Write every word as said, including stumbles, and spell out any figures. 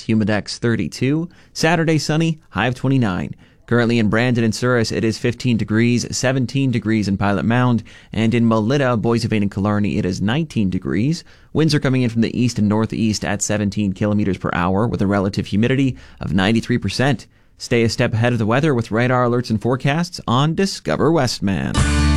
Humidex thirty-two. Saturday, sunny, high of twenty-nine. Currently in Brandon and Souris, it is fifteen degrees, seventeen degrees in Pilot Mound, and in Melita, Boise Vane, and Killarney, it is nineteen degrees. Winds are coming in from the east and northeast at seventeen kilometers per hour with a relative humidity of ninety-three percent. Stay a step ahead of the weather with radar alerts and forecasts on Discover Westman.